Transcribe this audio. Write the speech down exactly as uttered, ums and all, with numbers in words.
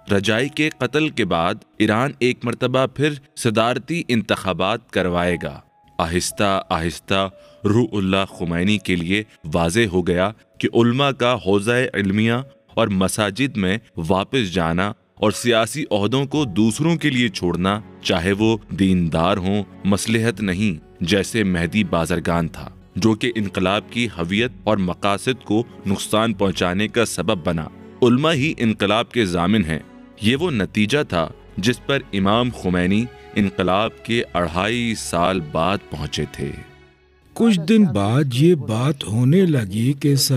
रजाई के कत्ल के बाद ईरान एक मर्तबा फिर सदारती इंतखाबात करवाएगा। आहिस्ता आहिस्ता रूहुल्लाह खुमैनी के लिए वाज़े हो गया कि उल्मा का हौज़ा इल्मिया और मसाजिद में वापस जाना और सियासी ओहदों को दूसरों के लिए छोड़ना, चाहे वो दीनदार हों, मसलहत नहीं, जैसे मेहदी बाज़रगान था, जो कि इनकलाब की हवियत और मकासद को नुकसान पहुंचाने का सबब बना। उल्मा ही इनकलाब के ज़ामिन हैं। ये वो नतीजा था जिस पर इमाम खुमैनी इनकलाब के अढ़ाई साल बाद पहुंचे थे। कुछ दिन बाद ये बात होने लगी कि